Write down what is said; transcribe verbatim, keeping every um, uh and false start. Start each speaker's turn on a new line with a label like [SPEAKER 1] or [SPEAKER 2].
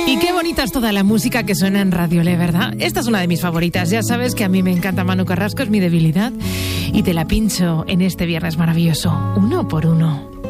[SPEAKER 1] Y qué bonita es toda la música que suena en Radio Le, ¿verdad? Esta es una de mis favoritas. Ya sabes que a mí me encanta Manu Carrasco, es mi debilidad. Y te la pincho en este viernes maravilloso, uno por uno.